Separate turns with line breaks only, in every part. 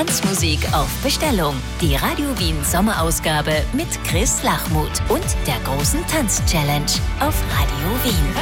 Tanzmusik auf Bestellung. Die Radio Wien Sommerausgabe mit Chris Lachmuth und der großen Tanz-Challenge auf Radio Wien.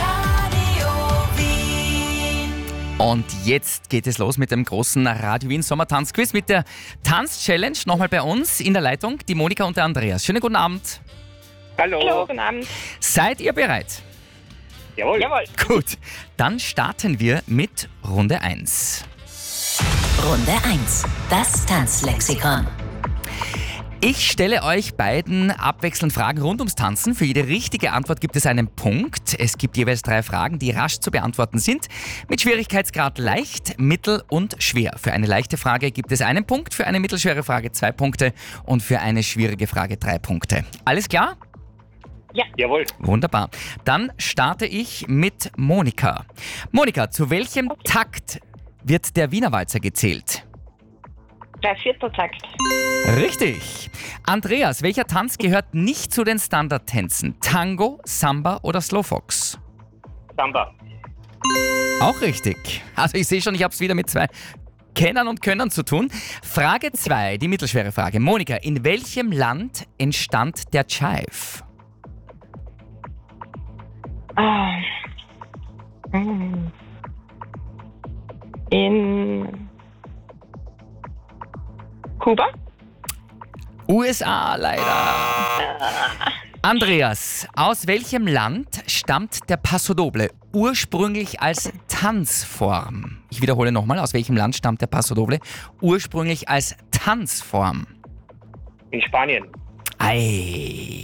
Und jetzt geht es los mit dem großen Radio Wien Sommertanzquiz mit der Tanz-Challenge. Nochmal bei uns in der Leitung die Monika und der Andreas. Schönen guten Abend.
Hallo, guten Abend.
Seid ihr bereit?
Jawohl.
Gut, dann starten wir mit Runde 1.
Runde 1. Das Tanzlexikon.
Ich stelle euch beiden abwechselnd Fragen rund ums Tanzen. Für jede richtige Antwort gibt es einen Punkt. Es gibt jeweils 3 Fragen, die rasch zu beantworten sind. Mit Schwierigkeitsgrad leicht, mittel und schwer. Für eine leichte Frage gibt es einen Punkt, für eine mittelschwere Frage 2 Punkte und für eine schwierige Frage 3 Punkte. Alles klar?
Ja. Jawohl.
Wunderbar. Dann starte ich mit Monika. Monika, zu welchem Takt wird der Wiener Walzer gezählt?
3/4 Takt.
Richtig. Andreas, welcher Tanz gehört nicht zu den Standardtänzen? Tango, Samba oder Slowfox?
Samba.
Auch richtig. Also ich sehe schon, ich habe es wieder mit 2 Kennern und Könnern zu tun. Frage 2, die mittelschwere Frage. Monika, in welchem Land entstand der Chive?
In Kuba?
USA, leider. Andreas, aus welchem Land stammt der Paso Doble ursprünglich als Tanzform? Ich wiederhole nochmal, aus welchem Land stammt der Paso Doble ursprünglich als Tanzform?
In Spanien.
Ei.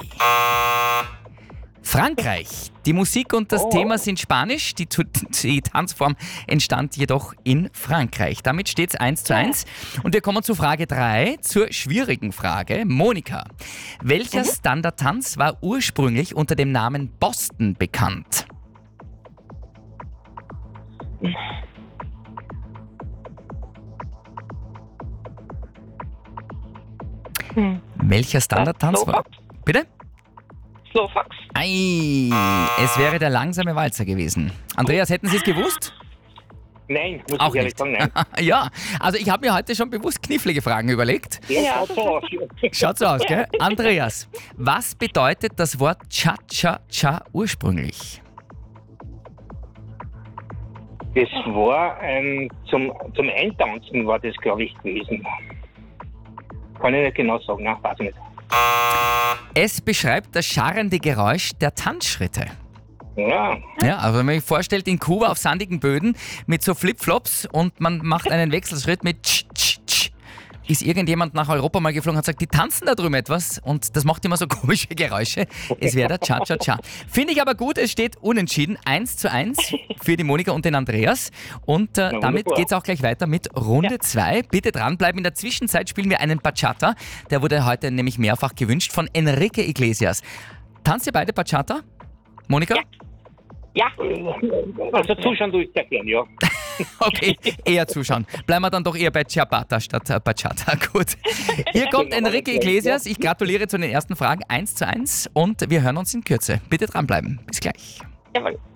Frankreich. Die Musik und das Thema sind Spanisch, die Tanzform entstand jedoch in Frankreich. Damit steht es 1:1. Und wir kommen zu Frage 3, zur schwierigen Frage. Monika, welcher Standardtanz war ursprünglich unter dem Namen Boston bekannt? Welcher Standardtanz war? Bitte?
Slowfox.
Ei, es wäre der langsame Walzer gewesen. Andreas, hätten Sie es gewusst?
Nein, muss
Auch
ich ehrlich
nicht.
sagen, nein.
Ja, also ich habe mir heute schon bewusst knifflige Fragen überlegt.
Ja, schaut so aus.
Schaut so aus, gell? Andreas, was bedeutet das Wort Cha-Cha-Cha ursprünglich?
Das war zum Eintanzen war das, glaube ich, gewesen. Kann ich nicht genau sagen, nein, weiß ich nicht.
Es beschreibt das scharrende Geräusch der Tanzschritte.
Ja,
Ja, also wenn man sich vorstellt, in Kuba auf sandigen Böden mit so Flipflops und man macht einen Wechselschritt mit Tsch, Tsch, Tsch, ist irgendjemand nach Europa mal geflogen und hat gesagt, die tanzen da drüben etwas und das macht immer so komische Geräusche. Es wäre der Cha-Cha-Cha. Finde ich aber gut, es steht unentschieden, 1:1 für die Monika und den Andreas. Und damit
wunderbar.
geht es auch gleich weiter mit Runde 2. Bitte dranbleiben, in der Zwischenzeit spielen wir einen Bachata. Der wurde heute nämlich mehrfach gewünscht von Enrique Iglesias. Tanzt ihr beide Bachata? Monika?
ja. Also zuschauen tue ich sehr gern, ja.
Okay, eher zuschauen. Bleiben wir dann doch eher bei Ciabatta statt Bachata. Gut. Hier kommt Enrique Iglesias. Ich gratuliere zu den ersten Fragen 1:1 und wir hören uns in Kürze. Bitte dranbleiben. Bis gleich.
Jawohl.